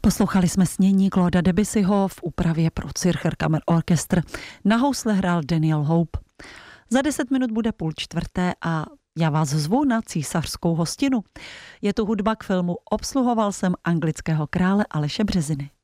Poslouchali jsme snění Clauda Debussyho v úpravě pro Zürcher Kammerorchester. Na housle hrál Daniel Hope. Za 10 minut bude 3:30 a já vás zvu na císařskou hostinu. Je to hudba k filmu Obsluhoval jsem anglického krále Aleše Březiny.